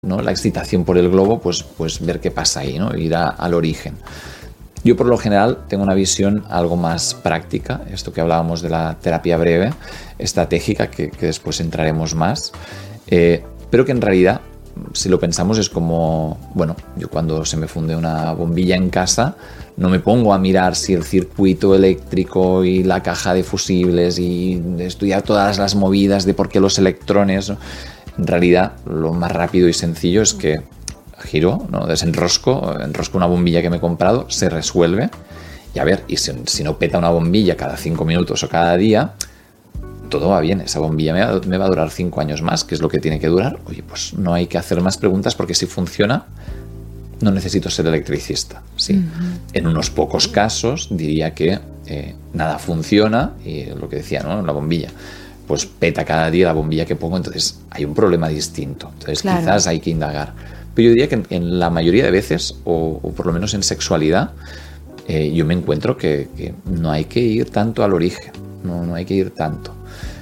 ¿no?, la excitación por el globo, pues ver qué pasa ahí, ¿no?, ir al origen. Yo por lo general tengo una visión algo más práctica, esto que hablábamos de la terapia breve, estratégica, que después entraremos más, pero que en realidad, si lo pensamos, es como, bueno, yo cuando se me funde una bombilla en casa, no me pongo a mirar si el circuito eléctrico y la caja de fusibles y estudiar todas las movidas de por qué los electrones, ¿no? En realidad, lo más rápido y sencillo es que giro, ¿no?, enrosco una bombilla que me he comprado, se resuelve, y a ver, y si no peta una bombilla cada 5 minutos o cada día, todo va bien, esa bombilla me va a durar 5 años más, que es lo que tiene que durar. Oye, pues no hay que hacer más preguntas, porque si funciona, no necesito ser electricista, ¿sí? Uh-huh. En unos pocos casos diría que nada funciona, y lo que decía, ¿no?, la bombilla, pues peta cada día la bombilla que pongo, entonces hay un problema distinto, entonces claro, quizás hay que indagar. Pero yo diría que en la mayoría de veces, o por lo menos en sexualidad, yo me encuentro que no hay que ir tanto al origen, no hay que ir tanto.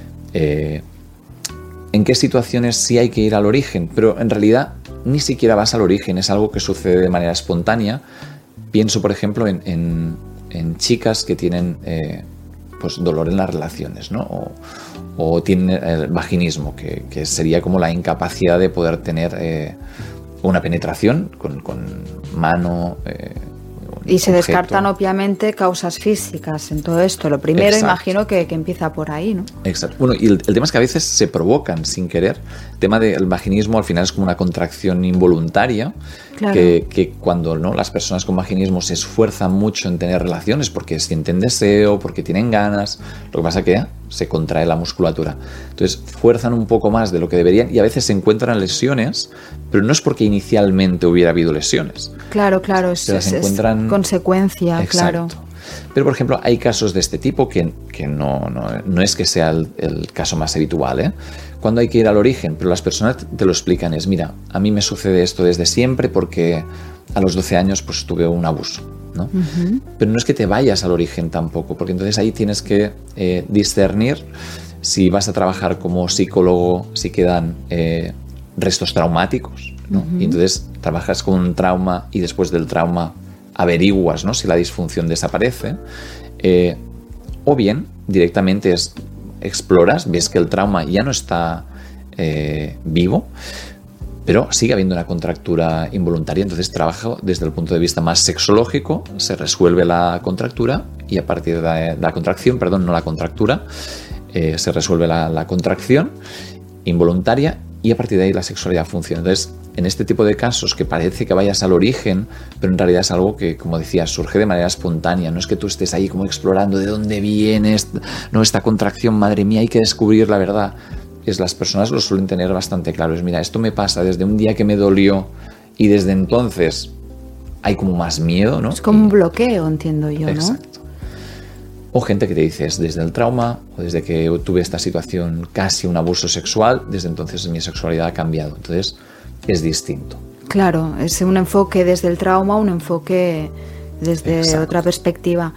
¿En qué situaciones sí hay que ir al origen? Pero en realidad ni siquiera vas al origen, es algo que sucede de manera espontánea. Pienso, por ejemplo, en chicas que tienen pues dolor en las relaciones, ¿no? O tienen el vaginismo, que sería como la incapacidad de poder tener una penetración con mano. Y se descartan obviamente causas físicas en todo esto. Lo primero, exacto, imagino que empieza por ahí, ¿no? Exacto. Bueno, y el tema es que a veces se provocan sin querer. El tema del vaginismo al final es como una contracción involuntaria, claro, que cuando, ¿no?, las personas con vaginismo se esfuerzan mucho en tener relaciones porque sienten deseo, porque tienen ganas, lo que pasa es que se contrae la musculatura. Entonces fuerzan un poco más de lo que deberían y a veces se encuentran lesiones, pero no es porque inicialmente hubiera habido lesiones. Claro, es consecuencia, exacto, claro. Pero, por ejemplo, hay casos de este tipo que no es que sea el caso más habitual, ¿eh? Cuando hay que ir al origen, pero las personas te lo explican, es, mira, a mí me sucede esto desde siempre porque a los 12 años pues tuve un abuso, ¿no? Uh-huh. Pero no es que te vayas al origen tampoco, porque entonces ahí tienes que discernir si vas a trabajar como psicólogo, si quedan restos traumáticos, ¿no? Uh-huh. Y entonces trabajas con un trauma y después del trauma averiguas, ¿no?, si la disfunción desaparece, o bien directamente exploras, ves que el trauma ya no está vivo, pero sigue habiendo una contractura involuntaria, entonces trabajo desde el punto de vista más sexológico, se resuelve la contractura y a partir de la contracción, no la contractura, se resuelve la contracción involuntaria y a partir de ahí la sexualidad funciona. Entonces, en este tipo de casos que parece que vayas al origen, pero en realidad es algo que, como decías, surge de manera espontánea, no es que tú estés ahí como explorando de dónde viene esta contracción, madre mía, hay que descubrir la verdad. Las personas lo suelen tener bastante claro, es, mira, esto me pasa desde un día que me dolió y desde entonces hay como más miedo, ¿no? Es como un bloqueo, entiendo yo, ¿no? Exacto. O gente que te dice, es desde el trauma o desde que tuve esta situación, casi un abuso sexual, desde entonces mi sexualidad ha cambiado. Entonces es distinto. Claro, es un enfoque desde el trauma, un enfoque desde, exacto, otra perspectiva.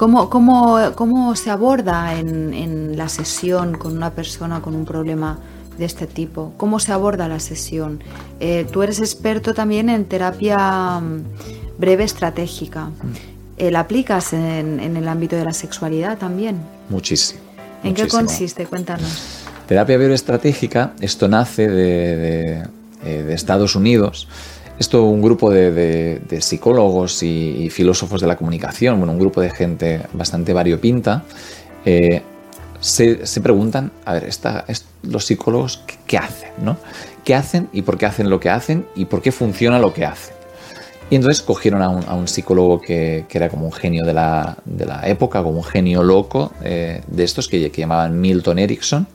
¿Cómo se aborda en la sesión con una persona con un problema de este tipo? ¿Cómo se aborda la sesión? Tú eres experto también en terapia breve estratégica. ¿La aplicas en el ámbito de la sexualidad también? Muchísimo. ¿En qué consiste? Cuéntanos. Terapia breve estratégica, esto nace de Estados Unidos. Esto, un grupo de psicólogos y filósofos de la comunicación, un grupo de gente bastante variopinta, se preguntan, a ver, los psicólogos, ¿qué hacen, ¿no? ¿Qué hacen y por qué hacen lo que hacen y por qué funciona lo que hacen? Y entonces cogieron a un psicólogo que era como un genio de la época, como un genio loco de estos que llamaban Milton Erickson,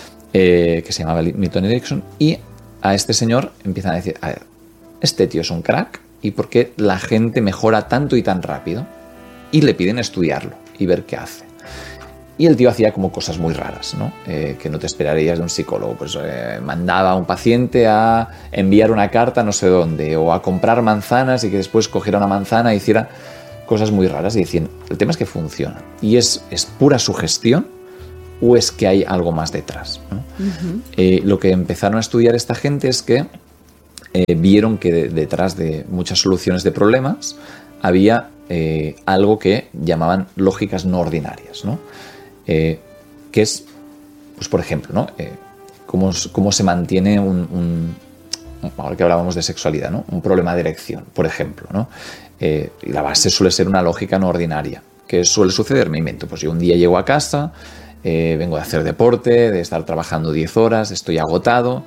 y a este señor empiezan a decir, a ver, este tío es un crack, ¿y por qué la gente mejora tanto y tan rápido? Y le piden estudiarlo y ver qué hace. Y el tío hacía como cosas muy raras, ¿no? Que no te esperarías de un psicólogo. Pues mandaba a un paciente a enviar una carta no sé dónde, o a comprar manzanas y que después cogiera una manzana e hiciera cosas muy raras. Y decían, el tema es que funciona. ¿Y es pura sugestión o es que hay algo más detrás, ¿no? Uh-huh. Lo que empezaron a estudiar esta gente es que vieron que detrás de muchas soluciones de problemas había algo que llamaban lógicas no ordinarias, ¿no? Que es, pues por ejemplo, ¿no? Cómo se mantiene ahora que hablábamos de sexualidad, ¿no? Un problema de erección, por ejemplo, ¿no? Y la base suele ser una lógica no ordinaria. ¿Qué suele suceder? Me invento, pues yo un día llego a casa, vengo de hacer deporte, de estar trabajando 10 horas, estoy agotado,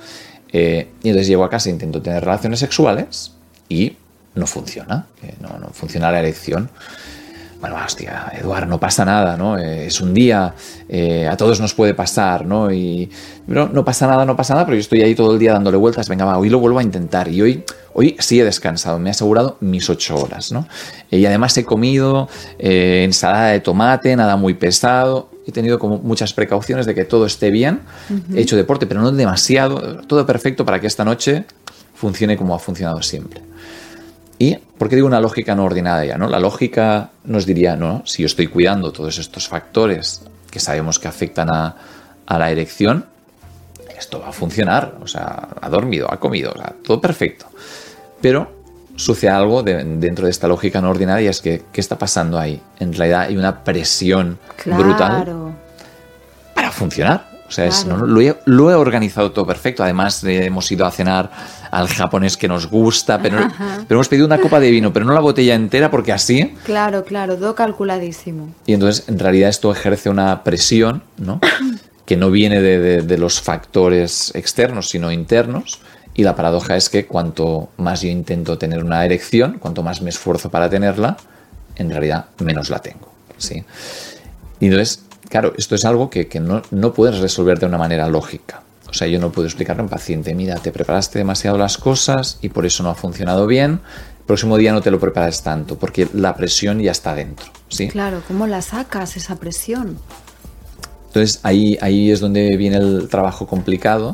y entonces llego a casa e intento tener relaciones sexuales y no funciona, no funciona la erección. Bueno, hostia, Eduard, no pasa nada, ¿no? Es un día, a todos nos puede pasar, ¿no? Pero no pasa nada, pero yo estoy ahí todo el día dándole vueltas, venga, va, hoy lo vuelvo a intentar y hoy sí he descansado, me he asegurado mis 8 horas, ¿no? Y además he comido ensalada de tomate, nada muy pesado, he tenido como muchas precauciones de que todo esté bien, he hecho deporte, pero no demasiado, todo perfecto para que esta noche funcione como ha funcionado siempre. ¿Y por qué digo una lógica no ordinaria, ¿no? La lógica nos diría, no, si yo estoy cuidando todos estos factores que sabemos que afectan a la erección, esto va a funcionar. O sea, ha dormido, ha comido, o sea, todo perfecto. Pero sucede algo dentro de esta lógica no ordinaria, es que ¿qué está pasando ahí? En realidad hay una presión brutal para funcionar. O sea, Claro. lo he organizado todo perfecto. Además, hemos ido a cenar al japonés que nos gusta, pero hemos pedido una copa de vino, pero no la botella entera porque así... Claro, todo calculadísimo. Y entonces, en realidad, esto ejerce una presión, ¿no? Que no viene de los factores externos, sino internos. Y la paradoja es que cuanto más yo intento tener una erección, cuanto más me esfuerzo para tenerla, en realidad menos la tengo, ¿sí? Y entonces... Claro, esto es algo que no puedes resolver de una manera lógica. O sea, yo no puedo explicarle a un paciente, mira, te preparaste demasiado las cosas y por eso no ha funcionado bien, el próximo día no te lo prepares tanto, porque la presión ya está dentro, ¿sí? Claro, ¿cómo la sacas esa presión? Entonces, ahí es donde viene el trabajo complicado,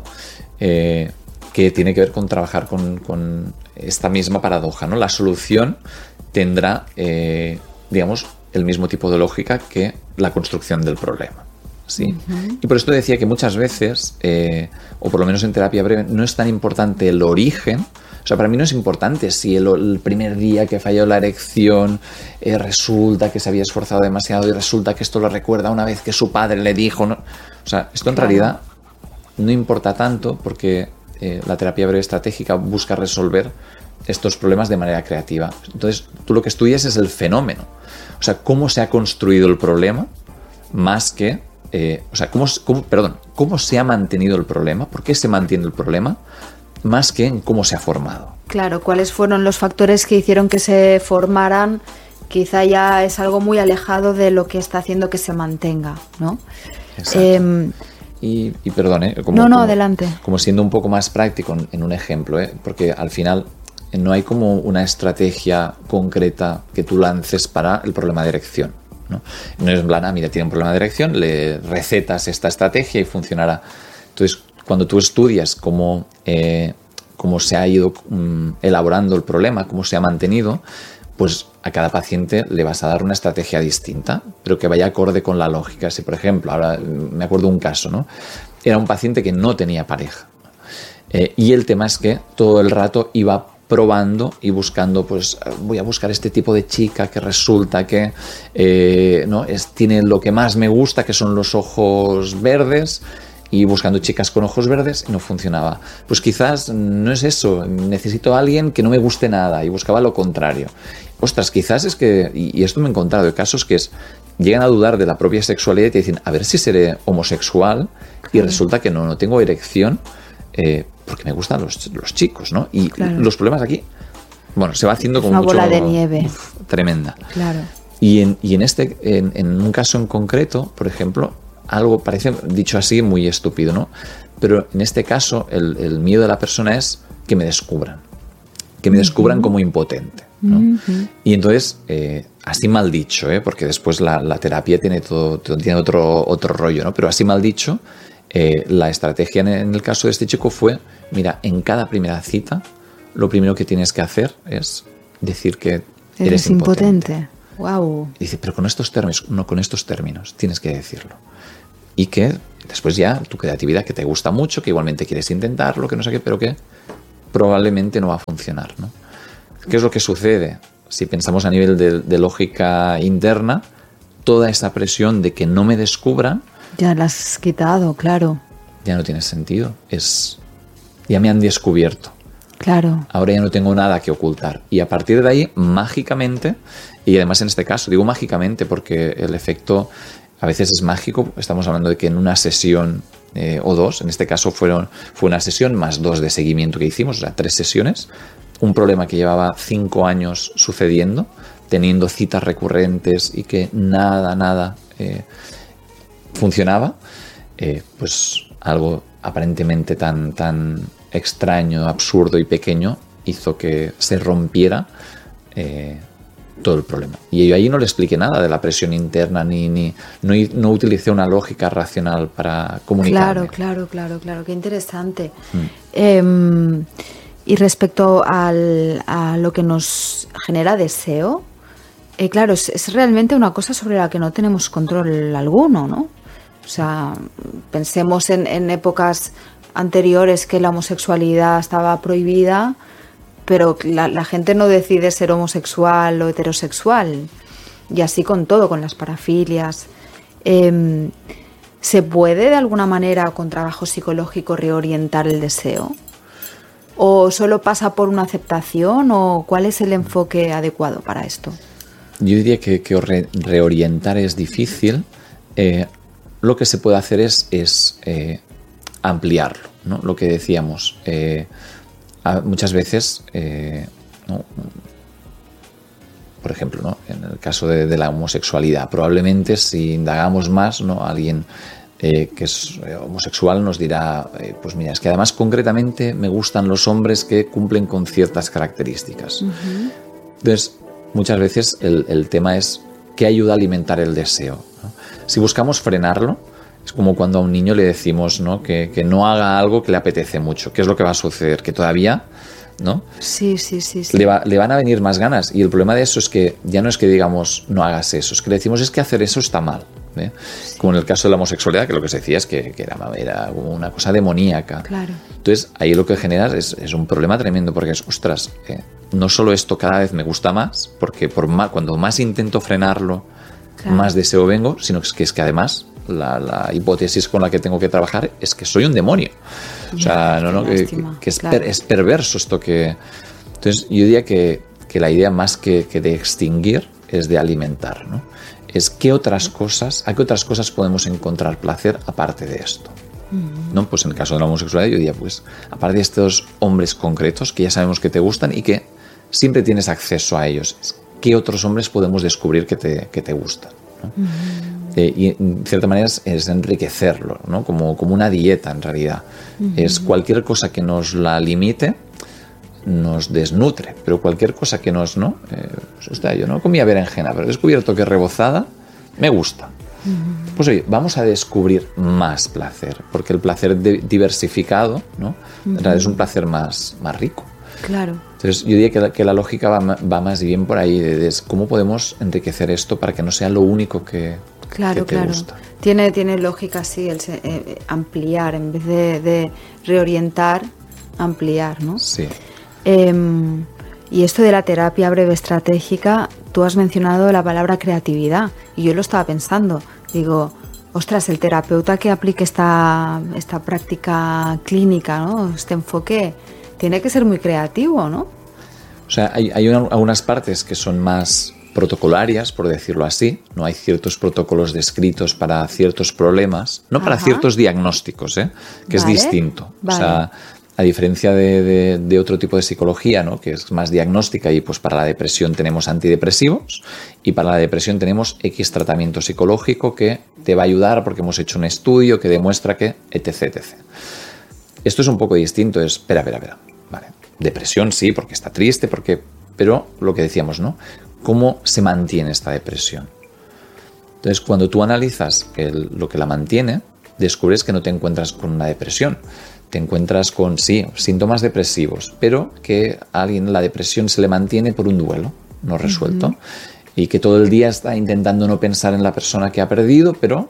que tiene que ver con trabajar con esta misma paradoja, ¿no? La solución tendrá, digamos, el mismo tipo de lógica que la construcción del problema, ¿sí? Y por esto decía que muchas veces, o por lo menos en terapia breve, no es tan importante el origen. O sea, para mí no es importante si el primer día que falló la erección resulta que se había esforzado demasiado y resulta que esto lo recuerda una vez que su padre le dijo, ¿no? O sea, esto en realidad no importa tanto porque la terapia breve estratégica busca resolver estos problemas de manera creativa. Entonces, tú lo que estudias es el fenómeno. O sea, cómo se ha construido el problema más que... cómo se ha mantenido el problema, por qué se mantiene el problema, más que en cómo se ha formado. Claro, ¿cuáles fueron los factores que hicieron que se formaran? Quizá ya es algo muy alejado de lo que está haciendo que se mantenga, ¿no? Exacto. Y perdón, adelante. Como siendo un poco más práctico en un ejemplo, porque al final no hay como una estrategia concreta que tú lances para el problema de erección, ¿no? No es en plan, mira, tiene un problema de erección, le recetas esta estrategia y funcionará. Entonces, cuando tú estudias cómo se ha ido elaborando el problema, cómo se ha mantenido, pues a cada paciente le vas a dar una estrategia distinta, pero que vaya acorde con la lógica. Si, por ejemplo, ahora me acuerdo de un caso, ¿no? Era un paciente que no tenía pareja. Y el tema es que todo el rato iba probando y buscando, pues voy a buscar este tipo de chica que resulta que tiene lo que más me gusta, que son los ojos verdes, y buscando chicas con ojos verdes y no funcionaba. Pues quizás no es eso, necesito a alguien que no me guste nada, y buscaba lo contrario. Ostras, quizás es que, y esto me he encontrado de casos que llegan a dudar de la propia sexualidad y te dicen, a ver si seré homosexual, y resulta que no tengo erección, porque me gustan los chicos, ¿no? Y los problemas aquí, bueno, se va haciendo como una mucho... bola de nieve. Tremenda. Claro. Y en un caso en concreto, por ejemplo, algo parece, dicho así, muy estúpido, ¿no? Pero en este caso, el miedo de la persona es que me descubran. Que me descubran como impotente, ¿no? Y entonces, así mal dicho, porque después la terapia tiene otro rollo, ¿no? Pero así mal dicho, la estrategia en el caso de este chico fue, mira, en cada primera cita, lo primero que tienes que hacer es decir que eres impotente. Wow. Y dice, pero con estos términos, tienes que decirlo. Y que después ya tu creatividad, que te gusta mucho, que igualmente quieres intentarlo, que no sé qué, pero que probablemente no va a funcionar, ¿no? ¿Qué es lo que sucede? Si pensamos a nivel de lógica interna, toda esa presión de que no me descubran... Ya la has quitado, claro. Ya no tiene sentido. Ya me han descubierto. Claro. Ahora ya no tengo nada que ocultar. Y a partir de ahí, mágicamente, y además en este caso, digo mágicamente porque el efecto a veces es mágico. Estamos hablando de que en una sesión o 2, en este caso fue una sesión más 2 de seguimiento que hicimos, o sea, 3 sesiones, un problema que llevaba 5 años sucediendo, teniendo citas recurrentes y que nada funcionaba, pues algo aparentemente tan extraño, absurdo y pequeño hizo que se rompiera todo el problema. Y yo ahí no le expliqué nada de la presión interna, no utilicé una lógica racional para comunicarme. Claro, qué interesante. Y respecto a lo que nos genera deseo, claro, es realmente una cosa sobre la que no tenemos control alguno, ¿no? O sea, pensemos en épocas anteriores que la homosexualidad estaba prohibida, pero la gente no decide ser homosexual o heterosexual. Y así con todo, con las parafilias. ¿Se puede de alguna manera con trabajo psicológico reorientar el deseo? ¿O solo pasa por una aceptación? ¿O cuál es el enfoque adecuado para esto? Yo diría que reorientar es difícil. Lo que se puede hacer es ampliarlo, ¿no? Lo que decíamos. Muchas veces, ¿no? Por ejemplo, ¿no? En el caso de la homosexualidad, probablemente si indagamos más, ¿no? Alguien que es homosexual nos dirá, pues mira, es que además concretamente me gustan los hombres que cumplen con ciertas características. Uh-huh. Entonces, muchas veces el tema es qué ayuda a alimentar el deseo, ¿no? Si buscamos frenarlo, es como cuando a un niño le decimos, ¿no? que no haga algo que le apetece mucho. ¿Qué es lo que va a suceder? Que todavía, ¿no? Sí. Le van a venir más ganas. Y el problema de eso es que ya no es que digamos no hagas eso, es que le decimos es que hacer eso está mal, ¿eh? Como en el caso de la homosexualidad, que lo que se decía es que era una cosa demoníaca. Claro. Entonces ahí lo que generas es un problema tremendo, porque es, ostras, no solo esto cada vez me gusta más, porque cuando más intento frenarlo, claro, más deseo vengo, sino que es que además la hipótesis con la que tengo que trabajar es que soy un demonio. O sea, que es perverso esto que... Entonces yo diría que la idea más que de extinguir es de alimentar, ¿no? Es a qué otras cosas podemos encontrar placer aparte de esto, ¿no? Pues en el caso de la homosexualidad yo diría, pues aparte de estos hombres concretos que ya sabemos que te gustan y que siempre tienes acceso a ellos, ¿qué otros hombres podemos descubrir que te gustan, ¿no? Y en cierta manera es enriquecerlo, ¿no? Como una dieta en realidad. Es cualquier cosa que nos la limite nos desnutre, pero cualquier cosa que nos, ¿no? Yo no comía berenjena, pero he descubierto que rebozada me gusta. Pues oye, vamos a descubrir más placer, porque el placer diversificado, ¿no? En realidad es un placer más rico. Claro. Entonces yo diría que la lógica va más bien por ahí, de cómo podemos enriquecer esto para que no sea lo único que te gusta. Tiene lógica, sí, el ampliar, en vez de reorientar, ampliar, ¿no? Sí. Y esto de la terapia breve estratégica, tú has mencionado la palabra creatividad, y yo lo estaba pensando, digo, ostras, el terapeuta que aplique esta práctica clínica, ¿no? Este enfoque, tiene que ser muy creativo, ¿no? O sea, hay algunas partes que son más protocolarias, por decirlo así, ¿no? Hay ciertos protocolos descritos para ciertos problemas, no para ciertos diagnósticos, que es distinto. Vale. O sea, a diferencia de otro tipo de psicología, ¿no? Que es más diagnóstica, y pues para la depresión tenemos antidepresivos y para la depresión tenemos X tratamiento psicológico que te va a ayudar porque hemos hecho un estudio que demuestra que etc. Esto es un poco distinto, es espera. Vale, depresión sí, porque está triste, pero lo que decíamos, ¿no? ¿Cómo se mantiene esta depresión? Entonces, cuando tú analizas lo que la mantiene, descubres que no te encuentras con una depresión. Te encuentras con, sí, síntomas depresivos, pero que a alguien la depresión se le mantiene por un duelo no resuelto, y que todo el día está intentando no pensar en la persona que ha perdido, pero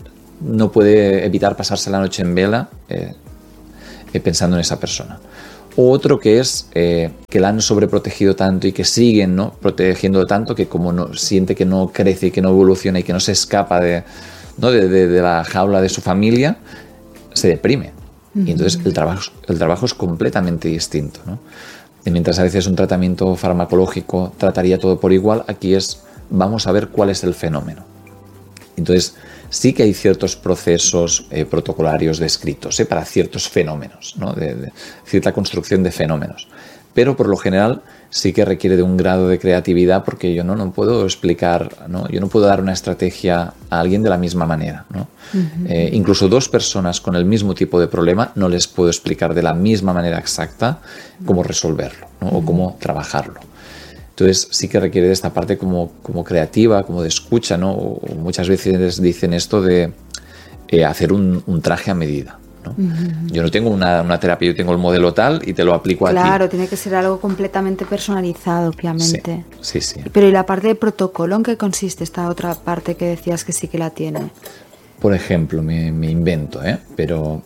no puede evitar pasarse la noche en vela pensando en esa persona. O otro que es que la han sobreprotegido tanto y que siguen, ¿no?, protegiendo tanto que como no, siente que no crece y que no evoluciona y que no se escapa de la jaula de su familia, se deprime. Y entonces el trabajo es completamente distinto, ¿no? Y mientras a veces un tratamiento farmacológico trataría todo por igual, aquí vamos a ver cuál es el fenómeno. Entonces sí que hay ciertos procesos protocolarios descritos para ciertos fenómenos, ¿no?, de cierta construcción de fenómenos. Pero por lo general sí que requiere de un grado de creatividad, porque yo no puedo explicar, ¿no?, yo no puedo dar una estrategia a alguien de la misma manera, ¿no? Incluso dos personas con el mismo tipo de problema no les puedo explicar de la misma manera exacta cómo resolverlo, ¿no?, o cómo trabajarlo. Entonces sí que requiere de esta parte como creativa, como de escucha, ¿no? O muchas veces dicen esto de hacer un traje a medida, ¿no? Yo no tengo una terapia, yo tengo el modelo tal y te lo aplico a ti. Claro, tiene que ser algo completamente personalizado, obviamente. Sí. Pero ¿y la parte de protocolo en qué consiste esta otra parte que decías que sí que la tiene? Por ejemplo, me invento, pero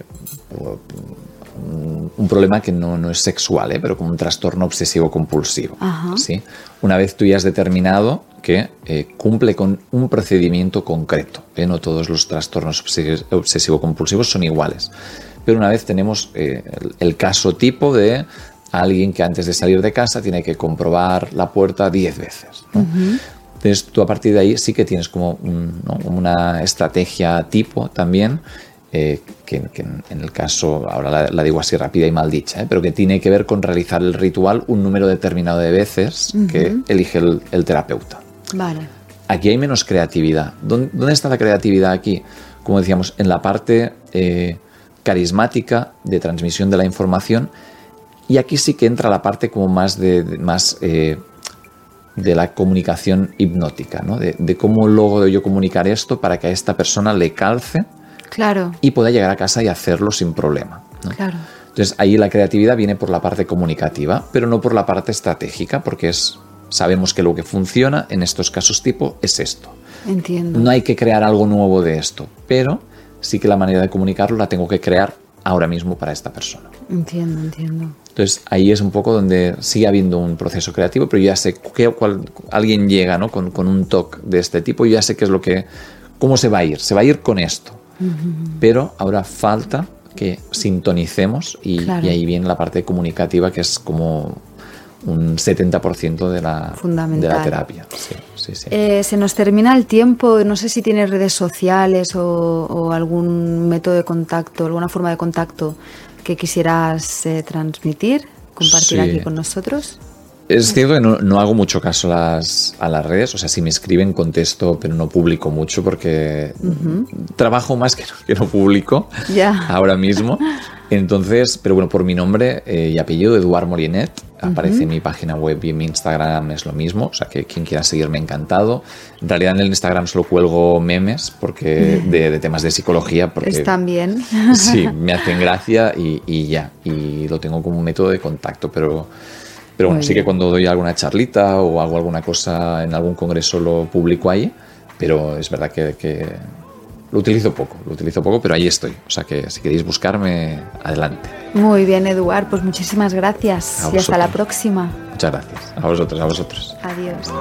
un problema que no es sexual, pero como un trastorno obsesivo-compulsivo. ¿Sí? Una vez tú ya has determinado que cumple con un procedimiento concreto, no todos los trastornos obsesivo-compulsivos son iguales, pero una vez tenemos el caso tipo de alguien que antes de salir de casa tiene que comprobar la puerta 10 veces, ¿no? Entonces tú a partir de ahí sí que tienes como una estrategia tipo también, que en el caso, ahora la digo así rápida y mal dicha, pero que tiene que ver con realizar el ritual un número determinado de veces que elige el terapeuta. Vale. Aquí hay menos creatividad. ¿Dónde está la creatividad aquí? Como decíamos, en la parte carismática de transmisión de la información, y aquí sí que entra la parte como más de la comunicación hipnótica, ¿no? De cómo logro yo comunicar esto para que a esta persona le calce. Claro. Y pueda llegar a casa y hacerlo sin problema, ¿no? Claro. Entonces ahí la creatividad viene por la parte comunicativa, pero no por la parte estratégica, porque sabemos que lo que funciona en estos casos tipo es esto. Entiendo. No hay que crear algo nuevo de esto, pero sí que la manera de comunicarlo la tengo que crear ahora mismo para esta persona. Entiendo. Entonces ahí es un poco donde sigue habiendo un proceso creativo, pero ya sé que alguien llega, ¿no?, con un toque de este tipo, y ya sé qué es cómo se va a ir. Se va a ir con esto. Pero ahora falta que sintonicemos y ahí viene la parte comunicativa, que es como un 70% de la terapia. Sí. Se nos termina el tiempo. No sé si tienes redes sociales o algún método de contacto, alguna forma de contacto que quisieras transmitir, compartir aquí con nosotros. Es cierto que no hago mucho caso a las redes, o sea, si me escriben contesto, pero no publico mucho porque trabajo más que no publico ahora mismo. Entonces, pero bueno, por mi nombre y apellido, Eduard Molinet, aparece en mi página web y en mi Instagram es lo mismo, o sea, que quien quiera seguirme, encantado. En realidad en el Instagram solo cuelgo memes porque de temas de psicología. Porque, están bien. Sí, me hacen gracia y ya, y lo tengo como un método de contacto, pero bueno, sí que cuando doy alguna charlita o hago alguna cosa en algún congreso lo publico ahí, pero es verdad que lo utilizo poco, pero ahí estoy. O sea que si queréis buscarme, adelante. Muy bien, Eduard, pues muchísimas gracias y hasta la próxima. Muchas gracias. A vosotros. Adiós.